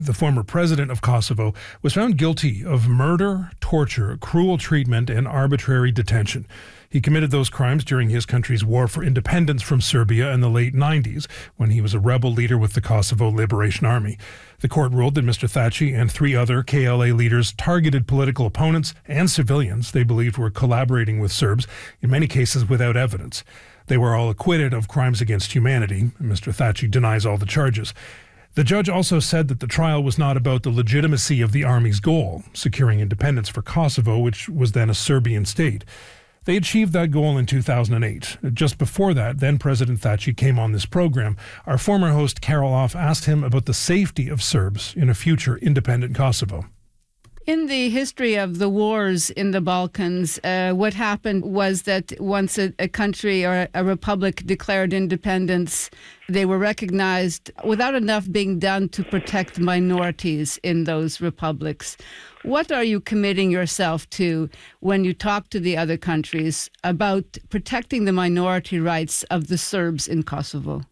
The former president of Kosovo was found guilty of murder, torture, cruel treatment, and arbitrary detention. He committed those crimes during his country's war for independence from Serbia in the late 90s, when he was a rebel leader with the Kosovo Liberation Army. The court ruled that Mr. Thaçi and 3 other KLA leaders targeted political opponents and civilians they believed were collaborating with Serbs, in many cases without evidence. They were all acquitted of crimes against humanity. Mr. Thaçi denies all the charges. The judge also said that the trial was not about the legitimacy of the army's goal, securing independence for Kosovo, which was then a Serbian state. They achieved that goal in 2008. Just before that, then President Thaçi came on this program. Our former host, Carol Off, asked him about the safety of Serbs in a future independent Kosovo. In the history of the wars in the Balkans, what happened was that once a country or a republic declared independence, they were recognized without enough being done to protect minorities in those republics. What are you committing yourself to when you talk to the other countries about protecting the minority rights of the Serbs in Kosovo?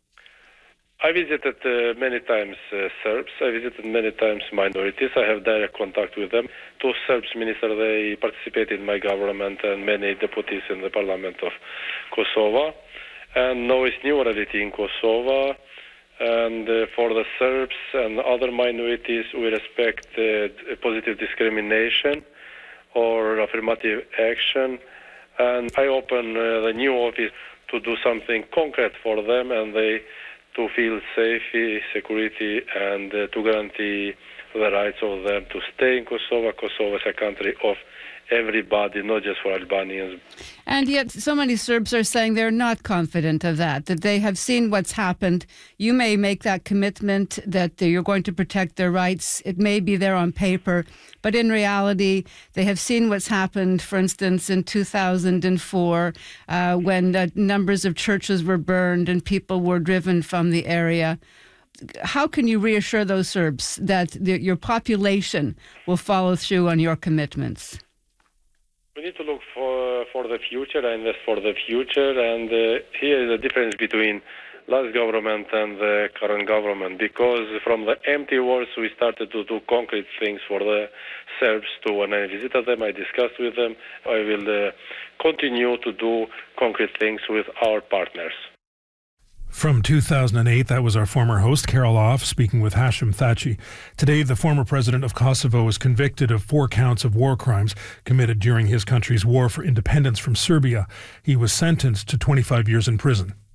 I visited many times Serbs. I visited many times minorities. I have direct contact with them. 2 Serbs ministers, they participate in my government, and many deputies in the parliament of Kosovo. And now it's new reality in Kosovo. And for the Serbs and other minorities, we respect positive discrimination or affirmative action. And I open the new office to do something concrete for them, and they to feel safety, security, and to guarantee the rights of them to stay in Kosovo. Kosovo is a country of everybody, not just for Albanians. And yet so many Serbs are saying they're not confident of that they have seen what's happened. You may make that commitment that you're going to protect their rights. It may be there on paper, but in reality, they have seen what's happened, for instance, in 2004, when numbers of churches were burned and people were driven from the area. How can you reassure those Serbs that your population will follow through on your commitments? We need to look for the future and invest for the future. And here is the difference between last government and the current government, because from the empty words we started to do concrete things for the Serbs too. When I visited them, I discussed with them. I will continue to do concrete things with our partners. From 2008, that was our former host, Carol Off, speaking with Hashim Thaçi. Today, the former president of Kosovo is convicted of 4 counts of war crimes committed during his country's war for independence from Serbia. He was sentenced to 25 years in prison.